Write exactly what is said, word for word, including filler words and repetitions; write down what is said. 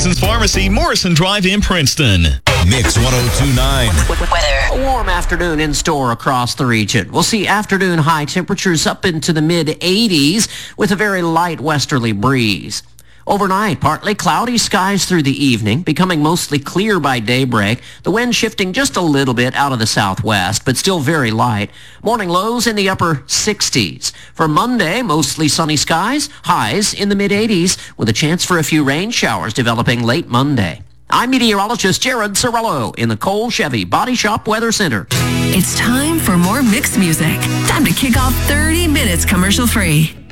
Morrison's Pharmacy, Morrison Drive in Princeton. Mix one oh two point nine. Weather. A warm afternoon in store across the region. We'll see afternoon high temperatures up into the mid eighties with a very light westerly breeze. Overnight, partly cloudy skies through the evening, becoming mostly clear by daybreak. The wind shifting just a little bit out of the southwest, but still very light. Morning lows in the upper sixties. For Monday, mostly sunny skies, highs in the mid eighties, with a chance for a few rain showers developing late Monday. I'm meteorologist Jared Sorello in the Cole Chevy Body Shop Weather Center. It's time for more mixed music. Time to kick off thirty minutes commercial free.